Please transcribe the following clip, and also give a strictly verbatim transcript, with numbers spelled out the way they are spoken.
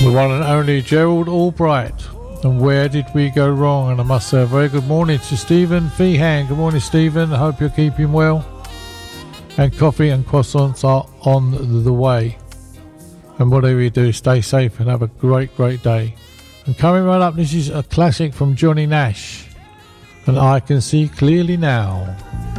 The one and only Gerald Albright. And where did we go wrong? And I must say a very good morning to Stephen Feehan. Good morning, Stephen. I hope you're keeping well. And coffee and croissants are on the way. And whatever you do, stay safe and have a great, great day. And coming right up, this is a classic from Johnny Nash. And I Can See Clearly Now.